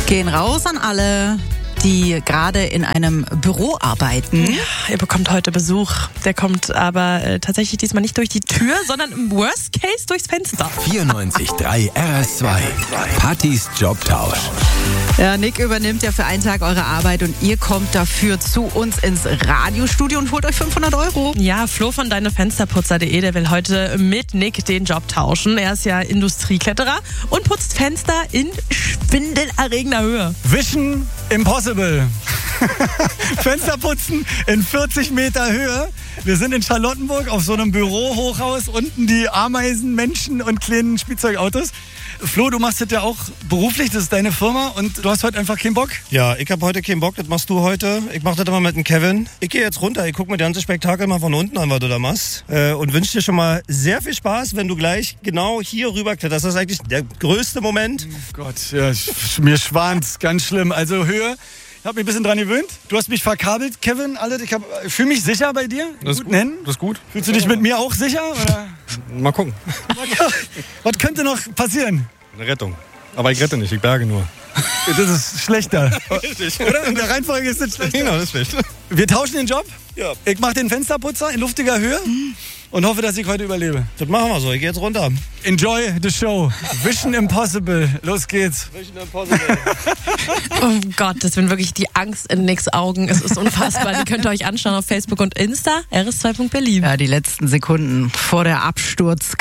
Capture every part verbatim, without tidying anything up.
Gehen raus an alle, die gerade in einem Büro arbeiten. Ja, ihr bekommt heute Besuch. Der kommt aber äh, tatsächlich diesmal nicht durch die Tür, sondern im Worst Case durchs Fenster. vierundneunzig Komma drei R S zwei. Pattys Jobtausch. Ja, Nick übernimmt ja für einen Tag eure Arbeit und ihr kommt dafür zu uns ins Radiostudio und holt euch fünfhundert Euro. Ja, Flo von deinefensterputzer punkt de, der will heute mit Nick den Job tauschen. Er ist ja Industriekletterer und putzt Fenster in schwindelerregender Höhe. Vision Impossible. Fenster putzen in vierzig Meter Höhe. Wir sind in Charlottenburg auf so einem Bürohochhaus. Unten die Ameisen, Menschen und kleinen Spielzeugautos. Flo, du machst das ja auch beruflich, das ist deine Firma und du hast heute einfach keinen Bock? Ja, ich habe heute keinen Bock, das machst du heute. Ich mach das immer mit dem Kevin. Ich gehe jetzt runter, ich gucke mir das ganze Spektakel mal von unten an, was du da machst. Äh, und wünsche dir schon mal sehr viel Spaß, wenn du gleich genau hier rüber kletterst. Das ist eigentlich der größte Moment. Oh Gott, ja, mir schwant's, ganz schlimm. Also Höhe. Ich habe mich ein bisschen dran gewöhnt. Du hast mich verkabelt, Kevin. Alles. Ich, ich fühle mich sicher bei dir. Das ist gut. Nennen. Das ist gut. Fühlst du dich mit mir auch sicher? Oder? Mal gucken. Was könnte noch passieren? Eine Rettung. Aber ich rette nicht, ich berge nur. Das ist schlechter. Richtig. Oder? In der Reihenfolge ist das schlechter. Genau, das ist schlecht. Wir tauschen den Job. Ja. Ich mache den Fensterputzer in luftiger Höhe und hoffe, dass ich heute überlebe. Das machen wir so, ich gehe jetzt runter. Enjoy the show. Vision Impossible. Los geht's. Vision Impossible. Oh Gott, das bin wirklich die Angst in Nicks Augen. Es ist unfassbar. Die könnt ihr euch anschauen auf Facebook und Insta. R S zwei Punkt Berlin. Ja, die letzten Sekunden vor der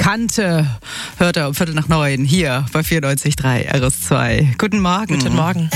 Absturzkante hört er um Viertel nach neun hier bei vierundneunzig Komma drei R S zwei. Guten Morgen. Guten Morgen.